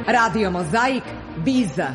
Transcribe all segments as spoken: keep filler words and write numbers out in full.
Radio Mozaik, Biza.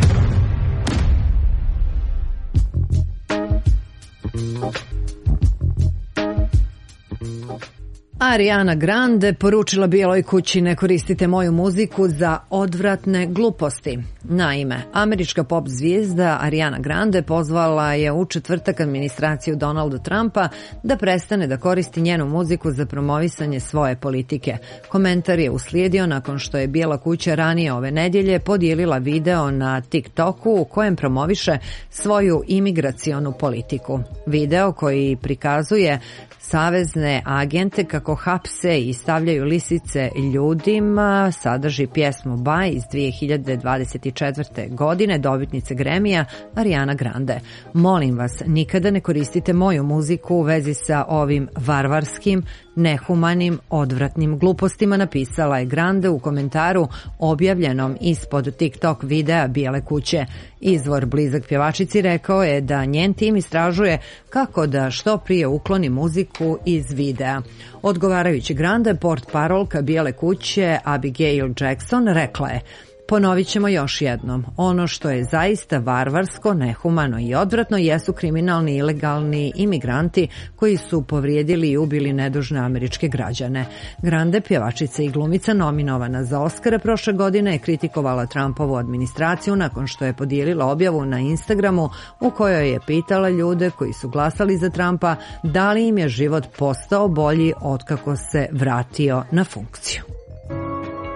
Ariana Grande poručila Bijeloj kući: ne koristite moju muziku za odvratne gluposti. Naime, američka pop zvijezda Ariana Grande pozvala je u četvrtak administraciju Donalda Trumpa da prestane da koristi njenu muziku za promovisanje svoje politike. Komentar je uslijedio nakon što je Bijela kuća ranije ove nedjelje podijelila video na TikToku u kojem promoviše svoju imigracionu politiku. Video koji prikazuje savezne agente kako hapse i stavljaju lisice ljudima sadrži pjesmu Bye iz dvije hiljade dvadeset četvrte. godine dobitnice Grammy-a Ariana Grande. Molim vas, nikada ne koristite moju muziku u vezi sa ovim varvarskim, nehumanim, odvratnim glupostima, napisala je Grande u komentaru objavljenom ispod TikTok videa Bijele kuće. Izvor blizak pjevačici rekao je da njen tim istražuje kako da što prije ukloni muziku iz videa. Odgovarajući Grande, portparolka Bijele kuće Abigail Jackson rekla je: ponovit ćemo još jednom, ono što je zaista varvarsko, nehumano i odvratno jesu kriminalni i ilegalni imigranti koji su povrijedili i ubili nedužne američke građane. Grande, pjevačica i glumica nominovana za Oscara prošle godine, je kritikovala Trumpovu administraciju nakon što je podijelila objavu na Instagramu u kojoj je pitala ljude koji su glasali za Trumpa da li im je život postao bolji otkako se vratio na funkciju.